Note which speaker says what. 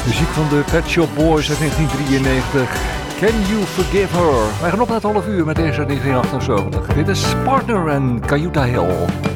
Speaker 1: Muziek van de Pet Shop Boys uit 1993. Can You Forgive Her? Wij gaan op naar het half uur met deze 1978. Dit is Partner en Cayuta Hill.